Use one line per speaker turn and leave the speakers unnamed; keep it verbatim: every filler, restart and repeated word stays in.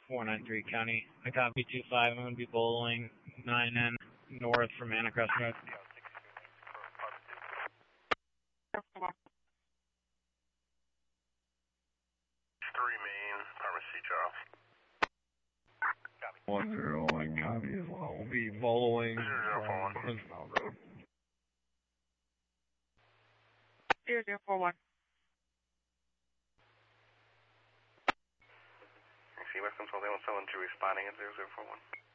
four nine three County. I copy two five. I'm going to be bowling nine N north from Anacrest Road.
Three main, pharmacy, Charles.
One zero one copy as well. We'll be bowling from Principal Road.
Zero zero four one.
See West Control, they want someone to responding at zero zero four one.